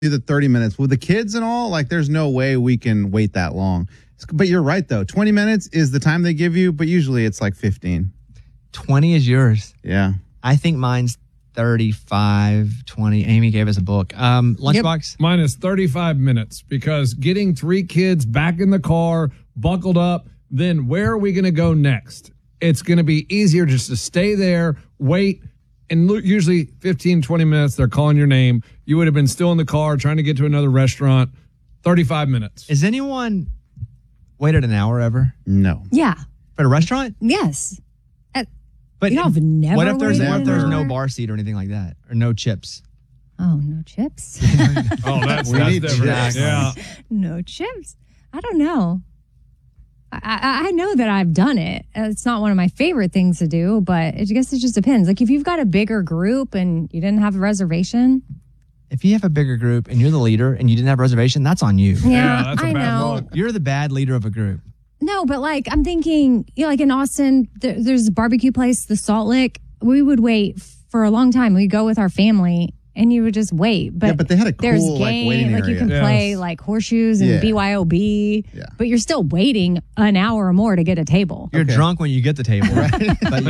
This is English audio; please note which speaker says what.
Speaker 1: do the 30 minutes. With the kids and all, like, there's no way we can wait that long. But you're right, though. 20 minutes is the time they give you, but usually it's like 15.
Speaker 2: 20 is yours.
Speaker 1: Yeah.
Speaker 2: I think mine's 35, 20. Amy gave us a book. Lunchbox?
Speaker 3: Yep. Mine is 35 minutes because getting 3 kids back in the car, buckled up, then where are we going to go next? It's going to be easier just to stay there, wait, and usually 15, 20 minutes, they're calling your name. You would have been still in the car trying to get to another restaurant. 35 minutes.
Speaker 2: Has anyone waited an hour ever?
Speaker 1: No.
Speaker 4: Yeah.
Speaker 2: For a restaurant?
Speaker 4: Yes.
Speaker 2: But
Speaker 4: I've never
Speaker 2: what if there's
Speaker 4: waited an
Speaker 2: no
Speaker 4: hour?
Speaker 2: bar seat or anything like that? Or no chips?
Speaker 4: Oh, no chips?
Speaker 3: Oh, that's
Speaker 1: need
Speaker 3: different.
Speaker 1: chips.
Speaker 3: Yeah.
Speaker 4: No chips? I don't know. I know that I've done it. It's not one of my favorite things to do, but I guess it just depends. Like, if you've got a bigger group and you didn't have a reservation.
Speaker 2: If you have a bigger group and you're the leader and you didn't have a reservation, that's on you.
Speaker 4: Yeah,
Speaker 3: that's a
Speaker 4: I
Speaker 3: bad
Speaker 4: know.
Speaker 3: look.
Speaker 2: You're the bad leader of a group.
Speaker 4: No, but like, I'm thinking, like in Austin, there's a barbecue place, the Salt Lick. We would wait for a long time. We'd go with our family and you would just wait. But,
Speaker 1: Yeah, but they had a
Speaker 4: there's
Speaker 1: cool, like,
Speaker 4: game,
Speaker 1: waiting
Speaker 4: like you
Speaker 1: area.
Speaker 4: can play
Speaker 3: Yes.
Speaker 4: like horseshoes and
Speaker 1: Yeah.
Speaker 4: BYOB.
Speaker 1: Yeah.
Speaker 4: But you're still waiting an hour or more to get a table.
Speaker 2: You're drunk when you get the table. But